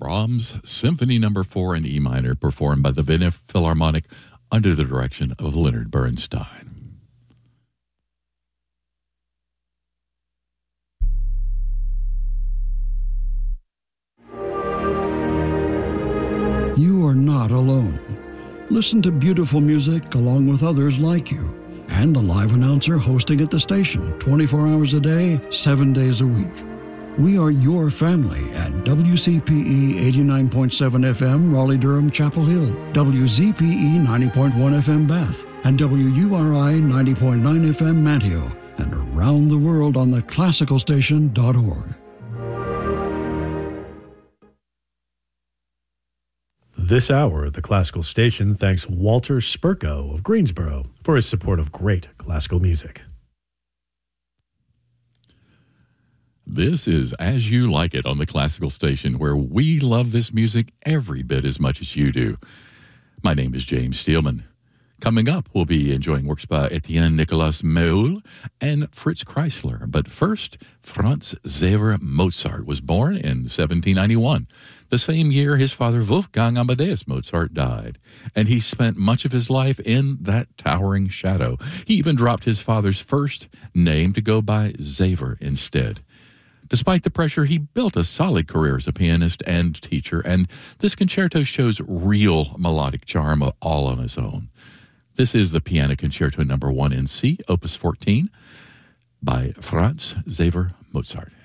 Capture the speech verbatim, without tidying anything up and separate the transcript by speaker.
Speaker 1: Brahms Symphony Number four in E minor, performed by the Vienna Philharmonic under the direction of Leonard Bernstein.
Speaker 2: You are not alone. Listen to beautiful music along with others like you, and the live announcer hosting at the station twenty-four hours a day, seven days a week. We are your family at W C P E eighty-nine point seven F M Raleigh-Durham Chapel Hill, W Z P E ninety point one F M Bath, and W U R I ninety point nine F M Manteo, and around the world on the classical station dot org.
Speaker 3: This hour at the Classical Station thanks Walter Spurko of Greensboro for his support of great classical music.
Speaker 1: This is As You Like It on the Classical Station, where we love this music every bit as much as you do. My name is James Steelman. Coming up, we'll be enjoying works by Etienne Nicolas Méhul and Fritz Kreisler. But first, Franz Xaver Mozart was born in seventeen ninety-one, the same year his father Wolfgang Amadeus Mozart died. And he spent much of his life in that towering shadow. He even dropped his father's first name to go by Xaver instead. Despite the pressure, he built a solid career as a pianist and teacher, and this concerto shows real melodic charm all on its own. This is the Piano Concerto Number one in C, Opus fourteen, by Franz Xaver Mozart.